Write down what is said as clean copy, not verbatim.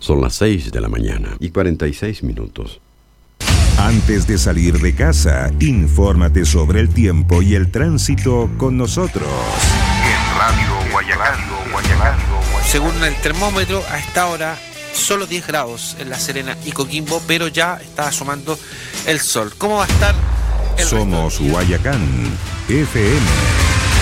Son las 6 de la mañana y 46 minutos. Antes de salir de casa, infórmate sobre el tiempo y el tránsito con nosotros. En Radio Guayacán. Según el termómetro, a esta hora solo 10 grados en La Serena y Coquimbo, pero ya está asomando el sol. ¿Cómo va a estar el Somos Guayacán FM.